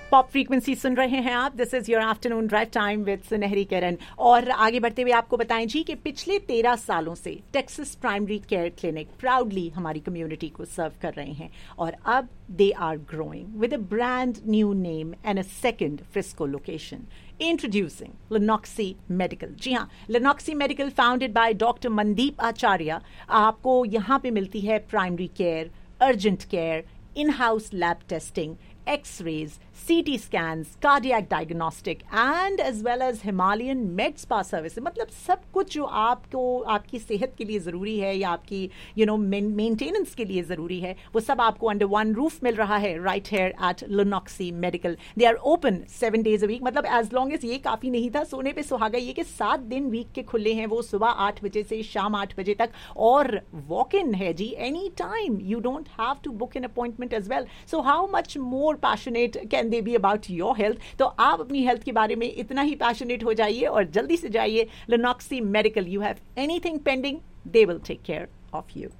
Pop frequency सुन रहे हैं आप. This is your afternoon drive time with सुनहरी किरण. और आगे बढ़ते हुए आपको बताएं जी कि पिछले 13 सालों से Texas primary care clinic proudly हमारी कम्युनिटी को सर्व कर रहे हैं. और अब they are growing with a brand new name and a second Frisco location. Introducing Lenoxi Medical. जी हाँ, Lenoxi Medical founded by Dr. Mandeep Acharya. आपको यहाँ पे मिलती है primary care, urgent care, in-house lab testing, X-rays, CT scans, cardiac diagnostic and as well as Himalayan med spa service. मतलब सब कुछ जो आपको आपकी सेहत के लिए ज़रूरी है या आपकी मेंटेनेंस के लिए ज़रूरी है, वो सब आपको अंडर वन रूफ मिल रहा है right here at Lenoxi Medical. They are open 7 days a week. मतलब एज लॉन्ग एज ये काफ़ी नहीं था, सोने पे सुहागा ये कि 7 दिन वीक के खुले हैं. वो सुबह 8 बजे से शाम 8 बजे तक और वॉक इन है जी any time. You don't have to book an appointment as well. So how much more passionate can they be about your health. तो आप अपनी हेल्थ के बारे में इतना ही पैशनेट हो जाइए और जल्दी से जाइए Lenoxi Medical. You have anything pending, they will take care of you.